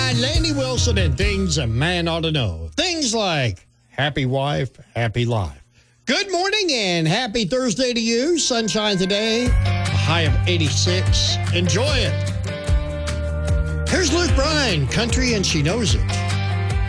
Laney Wilson, and things a man ought to know. Things like happy wife, happy life. Good morning and happy Thursday to you. Sunshine today, a high of 86. Enjoy it. Here's Luke Bryan, Country and She Knows It.